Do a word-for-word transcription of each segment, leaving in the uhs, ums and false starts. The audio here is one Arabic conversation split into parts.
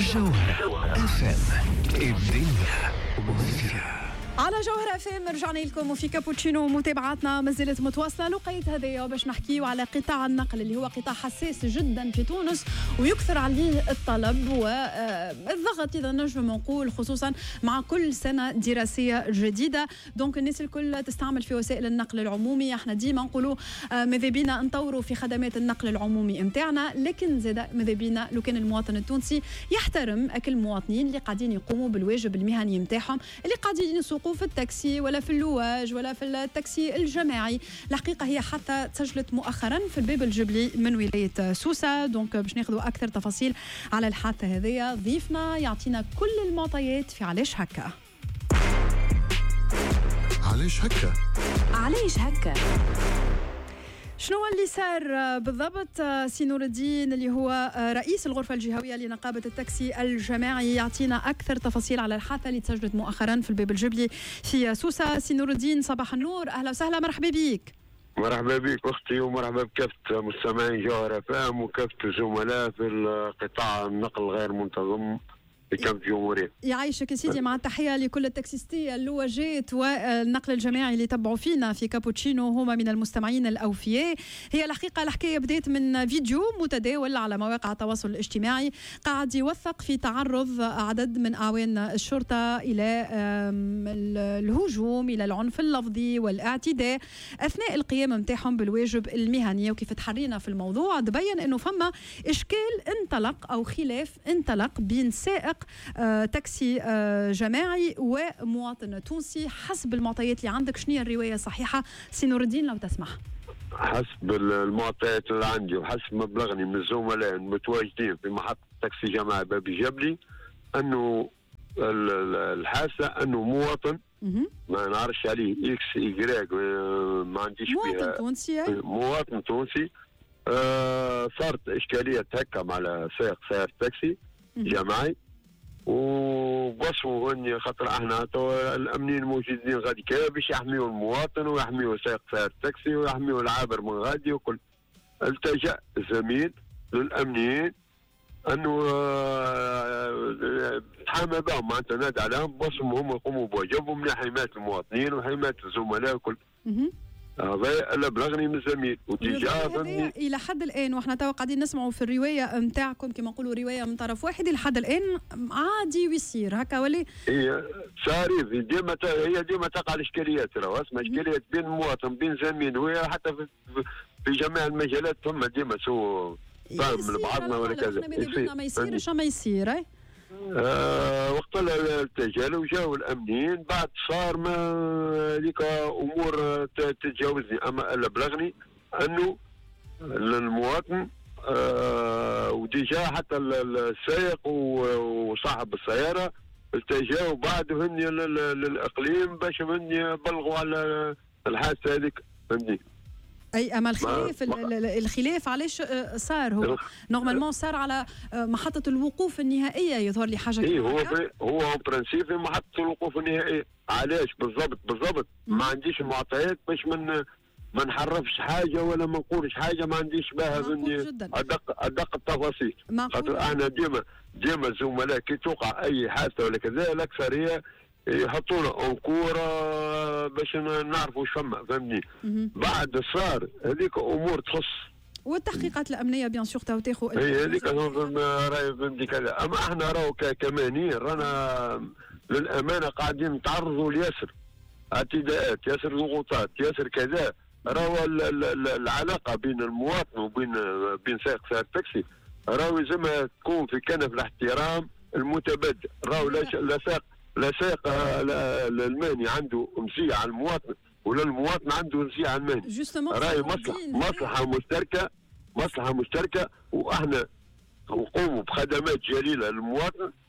جوهرة اف ام، الدنيا وفيها. على جوهرة اف ام رجعنا لكم وفي كابوتشينو متابعاتنا ما زالت متواصله لقيت هذايا باش نحكيو على قطاع النقل اللي هو قطاع حساس جدا في تونس ويكثر عليه الطلب والضغط اذا نجم نقول، خصوصا مع كل سنه دراسيه جديده. دونك الناس الكل تستعمل في وسائل النقل العمومي. احنا ديما نقولوا ماذا بينا نطوروا في خدمات النقل العمومي نتاعنا، لكن زاد ماذا بينا لو كان المواطن التونسي يحترم اكل المواطنين اللي قاعدين يقوموا بالواجب المهني نتاعهم، اللي قاعدين يسوقوا في التاكسي ولا في اللواج ولا في التاكسي الجماعي. الحقيقه هي حتى تسجلت مؤخرا في الباب الجبلي من ولايه سوسه. دونك باش ناخذوا اكثر تفاصيل على الحادثه هذيا ضيفنا يعطينا كل المعطيات في علاش هكا. علاش هكا؟ علاش هكا؟ شنو اللي صار بالضبط؟ سي نور الدين اللي هو رئيس الغرفة الجهوية لنقابة التاكسي الجماعي يعطينا أكثر تفاصيل على الحادثة اللي تسجلت مؤخرا في الباب الجبلي في سوسة. سي نور الدين صباح النور، أهلا وسهلا، مرحبا بك. مرحبا بك أختي ومرحبا بكافة مستمعين جوهرة اف ام وكافة الزملاء في القطاع النقل غير منتظم بكم جمهورية. يعيشك يا سيدي، مع التحية لكل التاكسيستية اللواجات والنقل الجماعي اللي تبعوا فينا في كابوتشينو، هما من المستمعين الأوفياء. هي الحقيقة الحكاية بدأت من فيديو متداول على مواقع التواصل الاجتماعي قاعد يوثق في تعرض عدد من أعوان الشرطة إلى الهجوم، إلى العنف اللفظي والاعتداء أثناء القيام متاعهم بالواجب المهني. وكيف تحرينا في الموضوع تبين أنه فما إشكال انطلق أو خلاف انطلق بين سائق آه، تاكسي آه، جماعي ومواطن تونسي. حسب المعطيات اللي عندك شنو هي الروايه الصحيحه سي نور الدين لو تسمح؟ حسب المعطيات اللي عندي وحسب ما بلغني من الزملاء المتواجدين في محطه تاكسي جماعي باب الجبلي انه الحادثه انه مواطن ما نعرفش عليه اكس ايجراك ما عنديش مواطن تونسي مواطن تونسي آه صارت اشكاليه تهكم على سائق سيارة تاكسي جماعي وبصوا اني خاطر احنا الامنيين الموجودين غادي كذا باش يحميوا المواطن ويحميوا سائق سيارة التاكسي ويحميوا العابر من غادي وكل. التجأ الزميل للامنيين انه تحامى بهم معناتها نادى عليهم بصهم هم يقوموا بواجبهم من حمايه المواطنين وحمايه الزملاء وكل. هذا اللي بلغني من الزميل وتجاه الى حد الان واحنا تو قاعدين نسمعوا في الروايه نتاعكم كما نقولوا روايه من طرف واحد الى حد الان عادي ويصير هكا ولا هي صاري ديما هي ديما تقع الاشكاليات راهو اسمها اشكاليات بين مواطن بين زميل وهي حتى في, في جميع المجالات ثم ديما سوء فهم لبعضنا ولا كذا ما يصيرش ما يصير اي آه وقت التجال وجاوا الامنيين بعد صار ما ليك امور تتجاوزني. اما اللي بلغني انه المواطن آه وديجا حتى السائق وصاحب السياره التجاوا بعد هني للاقليم باش هني يبلغوا على الحادثه هذيك فهمتني. اي اما الخلاف الخلاف علاش صار؟ هو نورمالمون صار على محطه الوقوف النهائيه يظهر لي حاجه اي هو هو اون برانسيب محطه الوقوف النهائيه. علاش بالضبط بالضبط ما عنديش المعطيات باش من ما نحرفش حاجه ولا ما نقولش حاجه ما عنديش بها ادق ادق التفاصيل. خاطر انا ديما ديما الزملاء كي توقع اي حادثه ولا كذا الاكثريه يحطونا اونكورا باش نعرفوا واش فما فهمني. بعد صار هذيك امور تخص والتحقيقات الامنيه بيان سور تاو تاخذ هي هذيك راهي فهمتي كذا. اما احنا راهو كمانين رانا للامانه قاعدين نتعرضوا لياسر اعتداءات ياسر ضغوطات ياسر كذا. راهو العلاقه بين المواطن وبين بين سائق سيارة التاكسي راهو لازم تكون في كنف الاحترام المتبادل. راهو لا سائق لا سائق الماني عنده مسيح على المواطن ولا المواطن عنده مسيح على الماني. راهي مصلحه مصلحه مشتركه مصلحه مشتركه واحنا نقوموا بخدمات جليله للمواطن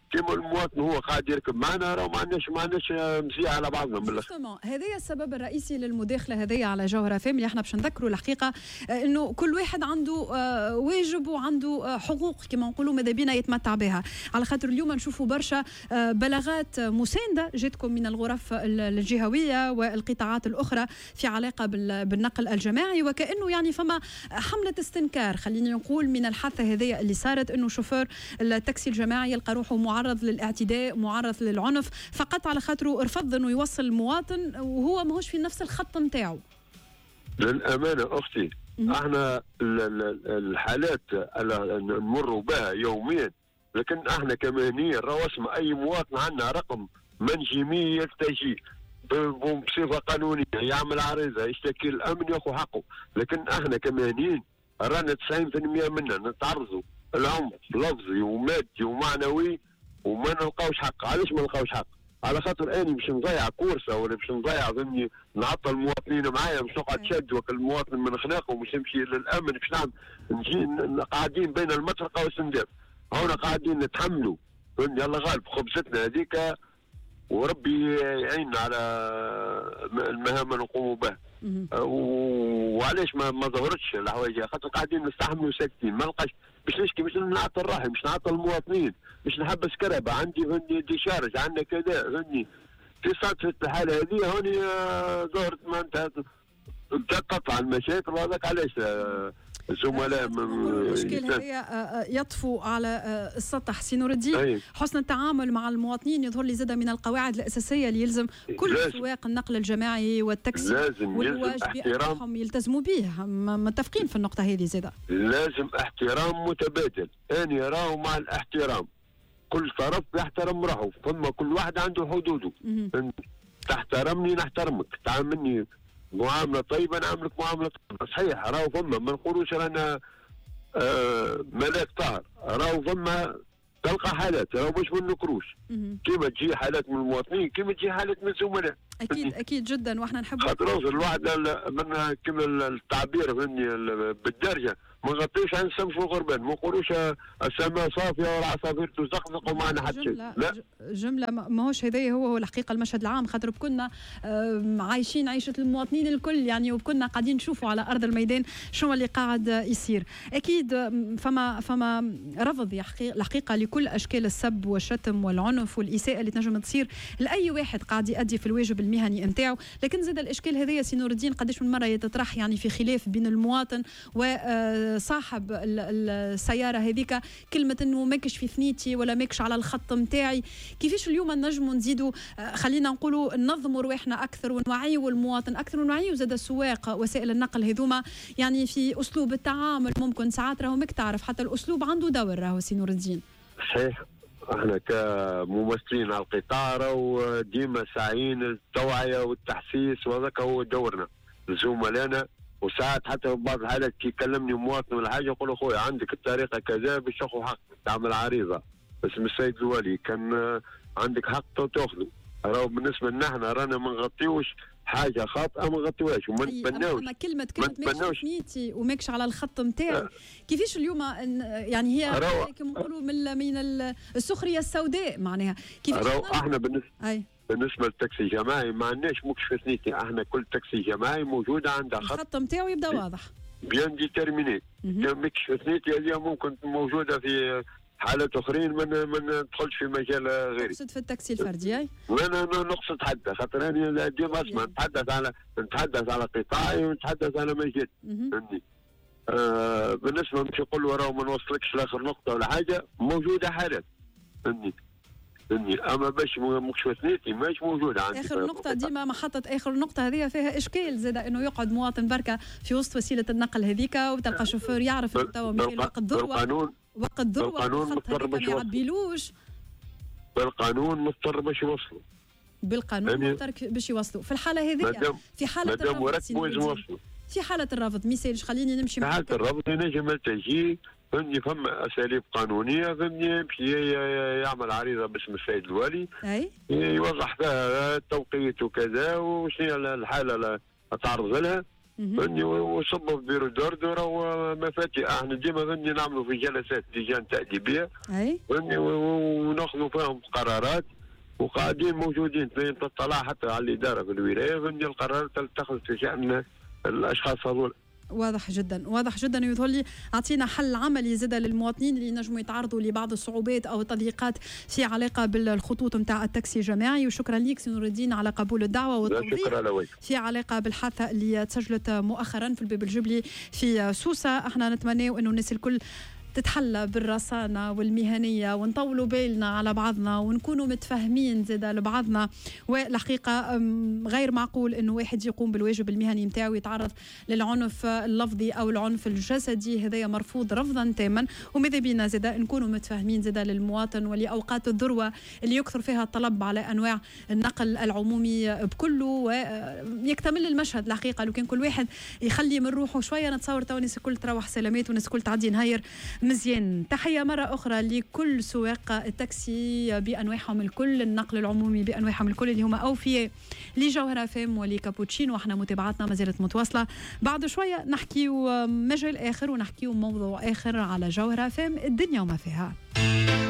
كيما المواطن هو قاعد يركب معنا راه ما عندناش ما عندناش مزية على بعضنا من الاخر. هذايا السبب الرئيسي للمداخله هذيا على جوهره فاميلي. احنا باش نذكروا الحقيقه انه كل واحد عنده واجب وعنده حقوق كما نقولوا ماذا بينا يتمتع بها، على خاطر اليوم نشوفوا برشا بلاغات مسانده جاتكم من الغرف الجهويه والقطاعات الاخرى في علاقه بالنقل الجماعي، وكانه يعني فما حمله استنكار خليني نقول من الحادثه هذيا اللي صارت، انه شوفير التاكسي الجماعي يلقى روحه معرض للاعتداء معرض للعنف فقط على خاطره رفض انه يوصل المواطن وهو ماهوش في نفس الخط نتاعو. للامانه اختي احنا الحالات اللي نمروا بها يوميا، لكن احنا كمهنيين راهو اسمع اي مواطن عندنا رقم منجمي يلتجي بصفه قانونيه يعمل عريضه يشتكي الامن ياخذ حقه، لكن احنا كمهنيين رانا تسعين بالمئة منا نتعرضوا العنف لفظي ومادي ومعنوي وما نلقاوش حق. علاش ما نلقاوش حق؟ على خاطر اني باش نضيع كورسه ولا باش نضيع ضمني نعطل المواطنين معايا باش نقعد شاد وكل المواطن من خلاقه ومش نمشي للامن باش نعمل نجي قاعدين بين المطرقه والسنداب. هنا قاعدين نتحملوا يلا غالب خبزتنا هذيك وربي يعيننا على المهام اللي نقوموا بها. وعلاش ما ما ظهرتش الحوايج؟ خاطر قاعدين نستحملوا ساكتين ما نلقاش باش نشكي باش نعطل روحي باش نعطل المواطنين باش نحبس كرهبه عندي فني ديشارج عندنا كذا فني في صدفه الحاله هذه هوني ظهرت ما انتهت تقطع المشاكل وهذاك علاش الزملاء المشكل هي يطفو على السطح. سي نور الدين، حسن التعامل مع المواطنين يظهر لي زاد من القواعد الاساسيه اللي يلزم كل سواق النقل الجماعي والتاكسي والواجب انهم يلتزموا به. متفقين في النقطه هذه زاد؟ لازم احترام متبادل. انا راهو مع الاحترام، كل طرف يحترم روحه، ثم كل واحد عنده حدوده. تحترمني نحترمك، تعاملني معامله طيبه نعاملك معامله طيبه. صحيح راهو فما ما نقولوش رانا آه ملاك طاهر، راهو فما تلقى حالات راهو مش ما نكروش كيما تجي حالات من المواطنين كيما تجي حالات من الزملاء. اكيد اكيد جدا، واحنا نحب خاطر الواحد من كيما التعبير بالدرجه ما نغطيوش عن الشمس والغربان، ما نقولوش السماء صافيه والعصافير تزقزق وما حتى شيء. لا جمله ماهوش هذايا هو هو الحقيقه المشهد العام، خاطر بكنا عايشين عيشه المواطنين الكل يعني، وبكنا قاعدين نشوفوا على ارض الميدان شنو اللي قاعد يصير. اكيد فما فما رفض الحقيقه لكل اشكال السب والشتم والعنف والاساءه اللي تنجم تصير لاي واحد قاعد يؤدي في الواجب المهني نتاعو، لكن زاد الاشكال هذايا سي نور الدين قداش من مره يتطرح يعني في خلاف بين المواطن و صاحب السياره هذيك، كلمه انه ماكش في ثنيتي ولا ماكش على الخط نتاعي. كيفاش اليوم نجموا نزيدوا خلينا نقولوا ننظموا رواحنا اكثر ونوعيوا المواطن اكثر ونوعيوا زاد السواق وسائل النقل هذوما يعني في اسلوب التعامل. ممكن ساعات راهو ماك تعرف حتى الاسلوب عنده دور راهو سي نور الدين. صحيح، احنا كممثلين على القطاع راهو ديما ساعيين التوعيه والتحسيس وهذاك هو دورنا زملائنا. وساعات حتى بعض الحالات كي يكلمني مواطن ولا حاجه يقول خويا عندك الطريقه كذا باش تاخذ حقك تعمل عريضه باسم السيد الولي كان عندك حق تاخذه. راهو بالنسبه لنا احنا رانا ما نغطيوش حاجه خاطئه ما نغطيوهاش وما نتبناوش. اما كلمه كلمه ماكش نيتي وماكش على الخط نتاعي أه. كيفاش اليوم يعني هي كما نقولوا من من السخريه السوداء معناها كيفاش راهو احنا بالنسبه أي. بالنسبه للتاكسي الجماعي ما عندناش مكش في ثنيتي، احنا كل تاكسي جماعي موجوده عندها خط الخط نتاعو يبدا واضح بيان ديتيرميني. مكش في ثنيتي هذه ممكن موجوده في حالات اخرين ما ندخلش في مجال غيري. تقصد في التاكسي الفردي اي؟ وانا نقصد حتى خاطر انا ديما اسمع نتحدث على نتحدث على قطاعي ونتحدث على مجال فهمتني. آه بالنسبه مش يقولوا راهو ما نوصلكش لاخر نقطه ولا حاجه، موجوده حالات فهمتني. اما باش مكشوف ثنيتي ماش موجوده عندي. اخر نقطه ديما محطه اخر نقطه هذه فيها اشكال زاد انه يقعد مواطن بركه في وسط وسيله النقل هذيك وتلقى شوفير يعرف توا وقت الذروه بالقانون وقت الذروه بالقانون مضطر باش ما يعبيلوش. بالقانون مضطر باش يوصلوا. بالقانون مضطر باش يوصلوا. في الحاله هذه في حاله الرفض في حاله الرفض ميسالش خليني نمشي في حاله الرفض ينجم التجي فهمني فما اساليب قانونيه فهمني باش يعمل عريضه باسم السيد الوالي اي يوضح فيها التوقيت وكذا وشنو الحاله اللي تعرض لها فني وصبوا في بيرو دوردورة ومفاتيح. احنا ديما فني نعملوا في جلسات لجان تأديبية اي فني وناخذوا فيهم قرارات، وقاعدين موجودين تطلع حتى على الإدارة في الولاية فني القرارات تتخذ في شأن الأشخاص هذول. واضح جدا واضح جدا. يظهر لي اعطينا حل عملي زاد للمواطنين اللي ينجموا يتعرضوا لبعض الصعوبات او التضييقات في علاقه بالخطوط نتاع التاكسي الجماعي. وشكرا لك سي نور الدين على قبول الدعوه والتوضيح في علاقه بالحادثه اللي تسجلت مؤخرا في الباب الجبلي في سوسه. احنا نتمنى انه الناس الكل تتحلى بالرصانة والمهنية ونطولوا بالنا على بعضنا ونكونوا متفاهمين زادا لبعضنا. والحقيقة غير معقول انه واحد يقوم بالواجب المهني متاعه يتعرض للعنف اللفظي او العنف الجسدي، هذايا مرفوض رفضا تاما. وماذا بينا زادا نكونوا متفاهمين زادا للمواطن ولأوقات الذروة اللي يكثر فيها الطلب على انواع النقل العمومي بكله، ويكتمل المشهد. الحقيقة لو كان كل واحد يخلي من روحه شوية نتصور تو الناس الكل تروح سلامات والناس الكل تعدي نهاير مزيان. تحية مرة أخرى لكل سواق التاكسي بأنواعهم الكل، النقل العمومي بأنواعهم الكل اللي هم أوفياء لجوهرة فام ولكابوتشينو. وإحنا متابعتنا ما زالت متواصلة. بعد شوية نحكي مجال آخر ونحكي موضوع آخر على جوهرة فام الدنيا وما فيها.